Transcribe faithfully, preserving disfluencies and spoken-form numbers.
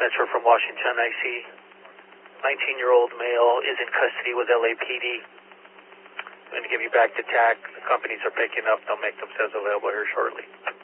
Metro from Washington, I see nineteen-year-old male is in custody with L A P D. I'm going to give you back to T A C. The companies are picking up. They'll make themselves available here shortly.